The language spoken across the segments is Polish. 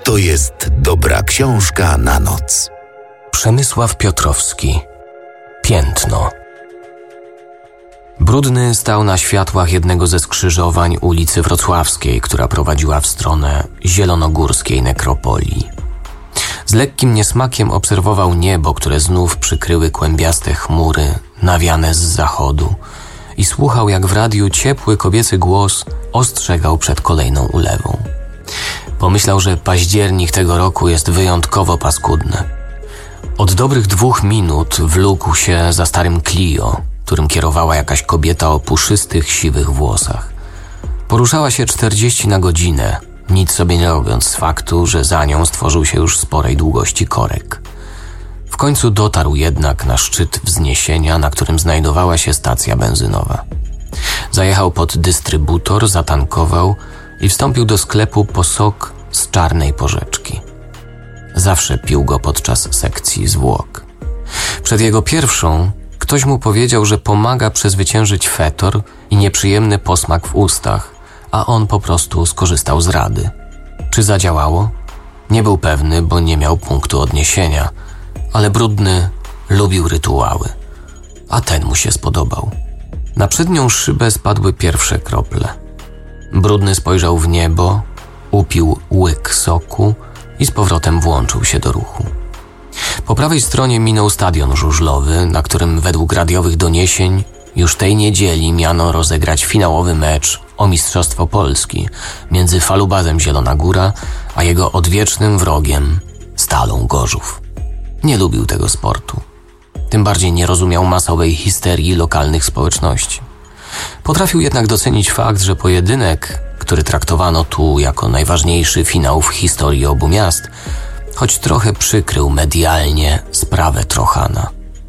To jest dobra książka na noc. Przemysław Piotrowski. Piętno. Brudny stał na światłach jednego ze skrzyżowań ulicy Wrocławskiej, która prowadziła w stronę zielonogórskiej nekropolii. Z lekkim niesmakiem obserwował niebo, które znów przykryły kłębiaste chmury nawiane z zachodu i słuchał, jak w radiu ciepły kobiecy głos ostrzegał przed kolejną ulewą. Pomyślał, że październik tego roku jest wyjątkowo paskudny. Od dobrych 2 minut wlókł się za starym Clio, którym kierowała jakaś kobieta o puszystych, siwych włosach. Poruszała się 40 na godzinę, nic sobie nie robiąc z faktu, że za nią stworzył się już sporej długości korek. W końcu dotarł jednak na szczyt wzniesienia, na którym znajdowała się stacja benzynowa. Zajechał pod dystrybutor, zatankował i wstąpił do sklepu po sok z czarnej porzeczki. Zawsze pił go podczas sekcji zwłok. Przed jego pierwszą ktoś mu powiedział, że pomaga przezwyciężyć fetor i nieprzyjemny posmak w ustach, a on po prostu skorzystał z rady. Czy zadziałało? Nie był pewny, bo nie miał punktu odniesienia, ale Brudny lubił rytuały, a ten mu się spodobał. Na przednią szybę spadły pierwsze krople. Brudny spojrzał w niebo, upił łyk soku i z powrotem włączył się do ruchu. Po prawej stronie minął stadion żużlowy, na którym według radiowych doniesień już tej niedzieli miano rozegrać finałowy mecz o Mistrzostwo Polski między Falubazem Zielona Góra a jego odwiecznym wrogiem Stalą Gorzów. Nie lubił tego sportu. Tym bardziej nie rozumiał masowej histerii lokalnych społeczności. Potrafił jednak docenić fakt, że pojedynek, który traktowano tu jako najważniejszy finał w historii obu miast, choć trochę przykrył medialnie sprawę Trochana.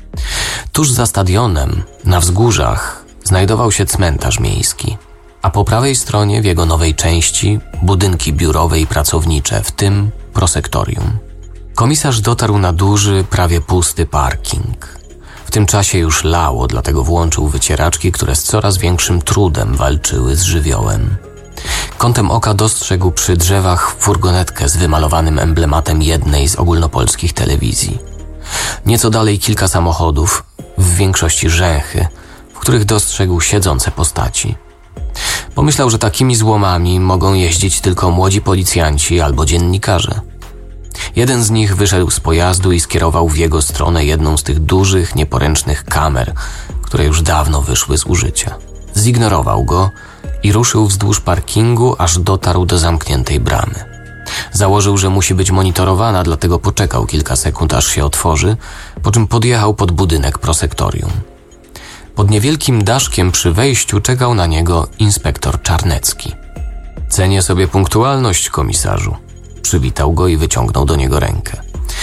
Tuż za stadionem, na wzgórzach, znajdował się cmentarz miejski, a po prawej stronie w jego nowej części budynki biurowe i pracownicze, w tym prosektorium. Komisarz dotarł na duży, prawie pusty parking. W tym czasie już lało, dlatego włączył wycieraczki, które z coraz większym trudem walczyły z żywiołem. Kątem oka dostrzegł przy drzewach furgonetkę z wymalowanym emblematem jednej z ogólnopolskich telewizji. Nieco dalej kilka samochodów, w większości rzęchy, w których dostrzegł siedzące postaci. Pomyślał, że takimi złomami mogą jeździć tylko młodzi policjanci albo dziennikarze. Jeden z nich wyszedł z pojazdu i skierował w jego stronę jedną z tych dużych, nieporęcznych kamer, które już dawno wyszły z użycia. Zignorował go i ruszył wzdłuż parkingu, aż dotarł do zamkniętej bramy. Założył, że musi być monitorowana, dlatego poczekał kilka sekund, aż się otworzy, po czym podjechał pod budynek prosektorium. Pod niewielkim daszkiem przy wejściu czekał na niego inspektor Czarnecki. Cenię sobie punktualność, komisarzu. Przywitał go i wyciągnął do niego rękę.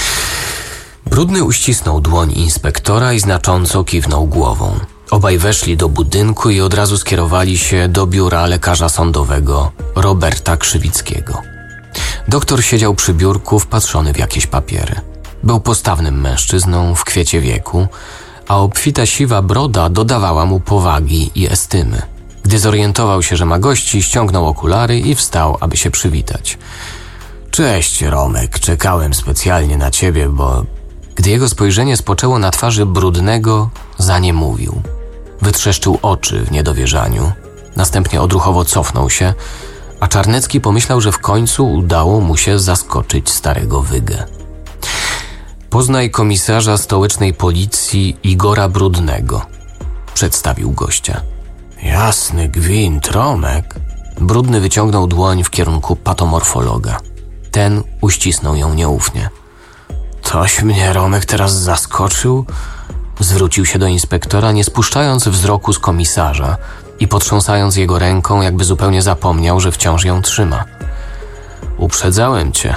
Brudny uścisnął dłoń inspektora i znacząco kiwnął głową. Obaj weszli do budynku i od razu skierowali się do biura lekarza sądowego Roberta Krzywickiego. Doktor siedział przy biurku wpatrzony w jakieś papiery. Był postawnym mężczyzną w kwiecie wieku, a obfita siwa broda dodawała mu powagi i estymy. Gdy zorientował się, że ma gości, ściągnął okulary i wstał, aby się przywitać. Cześć, Romek, czekałem specjalnie na ciebie, bo... Gdy jego spojrzenie spoczęło na twarzy Brudnego, zaniemówił. Wytrzeszczył oczy w niedowierzaniu, następnie odruchowo cofnął się, a Czarnecki pomyślał, że w końcu udało mu się zaskoczyć starego wygę. Poznaj komisarza stołecznej policji Igora Brudnego, przedstawił gościa. Jasny gwint, Romek. Brudny wyciągnął dłoń w kierunku patomorfologa. Ten uścisnął ją nieufnie. Toś mnie, Romek, teraz zaskoczył? Zwrócił się do inspektora, nie spuszczając wzroku z komisarza i potrząsając jego ręką, jakby zupełnie zapomniał, że wciąż ją trzyma. Uprzedzałem cię.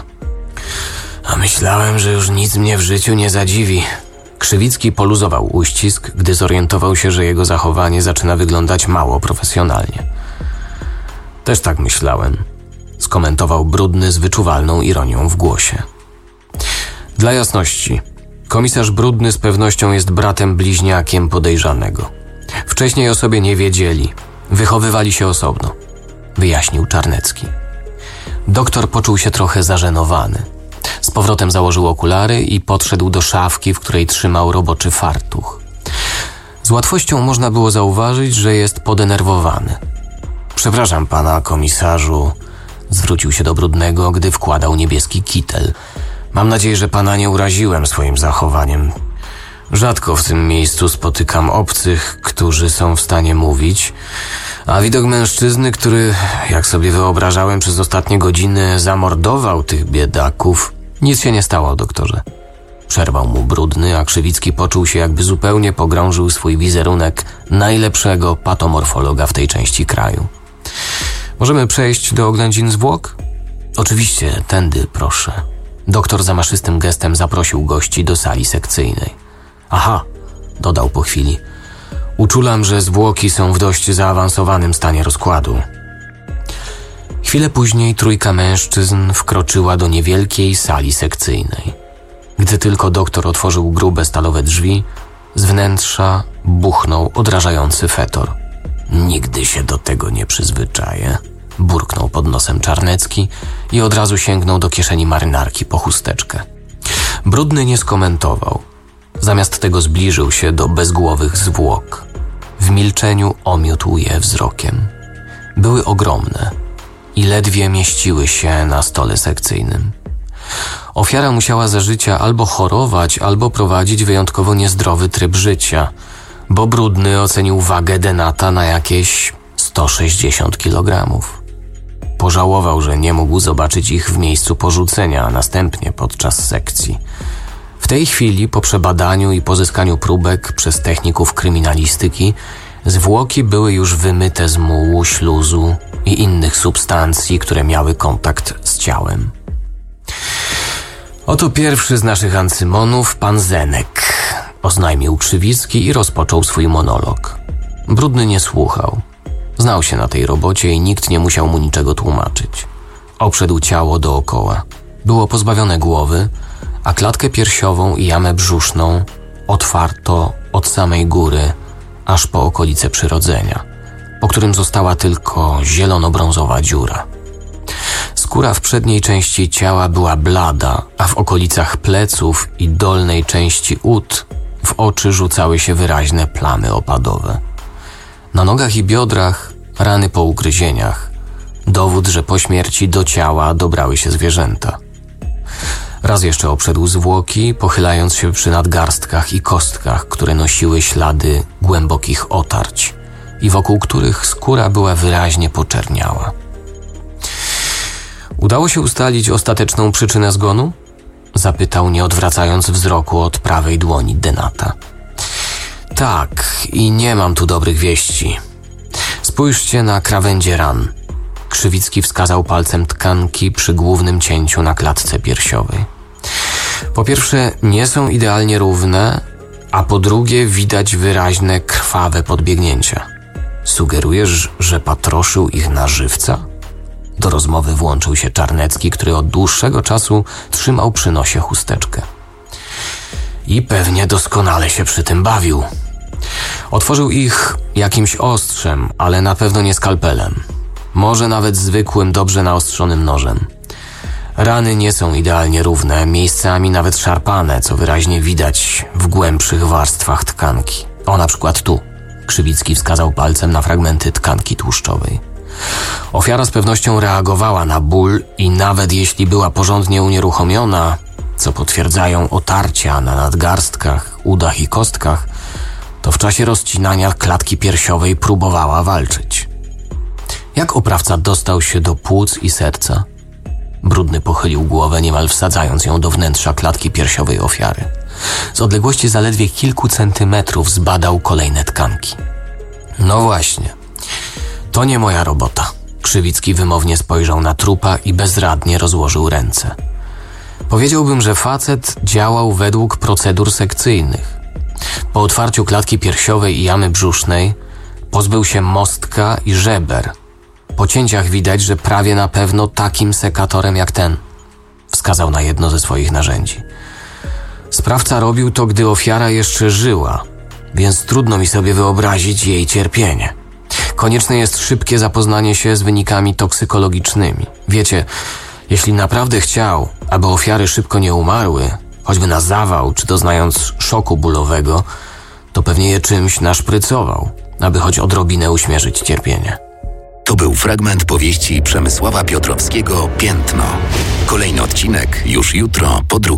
A myślałem, że już nic mnie w życiu nie zadziwi. Krzywicki poluzował uścisk, gdy zorientował się, że jego zachowanie zaczyna wyglądać mało profesjonalnie. Też tak myślałem, skomentował Brudny z wyczuwalną ironią w głosie. Dla jasności, komisarz Brudny z pewnością jest bratem bliźniakiem podejrzanego. Wcześniej o sobie nie wiedzieli, wychowywali się osobno, wyjaśnił Czarnecki. Doktor poczuł się trochę zażenowany. Z powrotem założył okulary i podszedł do szafki, w której trzymał roboczy fartuch. Z łatwością można było zauważyć, że jest podenerwowany. Przepraszam pana, komisarzu, zwrócił się do Brudnego, gdy wkładał niebieski kitel. Mam nadzieję, że pana nie uraziłem swoim zachowaniem. Rzadko w tym miejscu spotykam obcych, którzy są w stanie mówić, a widok mężczyzny, który, jak sobie wyobrażałem, przez ostatnie godziny zamordował tych biedaków. Nic się nie stało, doktorze. Przerwał mu Brudny, a Krzywicki poczuł się, jakby zupełnie pogrążył swój wizerunek najlepszego patomorfologa w tej części kraju. Możemy przejść do oględzin zwłok? Oczywiście, tędy, proszę. Doktor zamaszystym gestem zaprosił gości do sali sekcyjnej. Aha, dodał po chwili. Uczulam, że zwłoki są w dość zaawansowanym stanie rozkładu. Chwilę później trójka mężczyzn wkroczyła do niewielkiej sali sekcyjnej. Gdy tylko doktor otworzył grube stalowe drzwi, z wnętrza buchnął odrażający fetor. Nigdy się do tego nie przyzwyczaję, burknął pod nosem Czarnecki i od razu sięgnął do kieszeni marynarki po chusteczkę. Brudny nie skomentował. Zamiast tego zbliżył się do bezgłowych zwłok. W milczeniu omiótł je wzrokiem. Były ogromne i ledwie mieściły się na stole sekcyjnym. Ofiara musiała za życia albo chorować, albo prowadzić wyjątkowo niezdrowy tryb życia, bo Brudny ocenił wagę denata na jakieś 160 kg. Pożałował, że nie mógł zobaczyć ich w miejscu porzucenia, a następnie podczas sekcji. W tej chwili, po przebadaniu i pozyskaniu próbek przez techników kryminalistyki, zwłoki były już wymyte z mułu, śluzu i innych substancji, które miały kontakt z ciałem. Oto pierwszy z naszych ancymonów, pan Zenek, oznajmił Krzywicki i rozpoczął swój monolog. Brudny nie słuchał. Znał się na tej robocie i nikt nie musiał mu niczego tłumaczyć. Obszedł ciało dookoła. Było pozbawione głowy, a klatkę piersiową i jamę brzuszną otwarto od samej góry aż po okolice przyrodzenia, po którym została tylko zielono-brązowa dziura. Skóra w przedniej części ciała była blada, a w okolicach pleców i dolnej części ud w oczy rzucały się wyraźne plamy opadowe. Na nogach i biodrach rany po ugryzieniach, dowód, że po śmierci do ciała dobrały się zwierzęta. Raz jeszcze obszedł zwłoki, pochylając się przy nadgarstkach i kostkach, które nosiły ślady głębokich otarć i wokół których skóra była wyraźnie poczerniała. Udało się ustalić ostateczną przyczynę zgonu? Zapytał, nie odwracając wzroku od prawej dłoni denata. Tak, i nie mam tu dobrych wieści. Spójrzcie na krawędzie ran. Krzywicki wskazał palcem tkanki przy głównym cięciu na klatce piersiowej. Po pierwsze, nie są idealnie równe, a po drugie widać wyraźne krwawe podbiegnięcia. Sugerujesz, że patroszył ich na żywca? Do rozmowy włączył się Czarnecki, który od dłuższego czasu trzymał przy nosie chusteczkę. I pewnie doskonale się przy tym bawił. Otworzył ich jakimś ostrzem, ale na pewno nie skalpelem. Może nawet zwykłym, dobrze naostrzonym nożem. Rany nie są idealnie równe, miejscami nawet szarpane, co wyraźnie widać w głębszych warstwach tkanki. O, na przykład tu. Krzywicki wskazał palcem na fragmenty tkanki tłuszczowej. Ofiara z pewnością reagowała na ból i nawet jeśli była porządnie unieruchomiona, co potwierdzają otarcia na nadgarstkach, udach i kostkach, to w czasie rozcinania klatki piersiowej próbowała walczyć. Jak oprawca dostał się do płuc i serca? Brudny pochylił głowę, niemal wsadzając ją do wnętrza klatki piersiowej ofiary. Z odległości zaledwie kilku centymetrów zbadał kolejne tkanki. No właśnie, to nie moja robota. Krzywicki wymownie spojrzał na trupa i bezradnie rozłożył ręce. Powiedziałbym, że facet działał według procedur sekcyjnych. Po otwarciu klatki piersiowej i jamy brzusznej pozbył się mostka i żeber. Po cięciach widać, że prawie na pewno takim sekatorem jak ten. Wskazał na jedno ze swoich narzędzi. Sprawca robił to, gdy ofiara jeszcze żyła, więc trudno mi sobie wyobrazić jej cierpienie. Konieczne jest szybkie zapoznanie się z wynikami toksykologicznymi. Wiecie, Jeśli naprawdę chciał, aby ofiary szybko nie umarły, choćby na zawał, czy doznając szoku bólowego, to pewnie je czymś naszprycował, aby choć odrobinę uśmierzyć cierpienie. To był fragment powieści Przemysława Piotrowskiego „Piętno”. Kolejny odcinek już jutro po 2.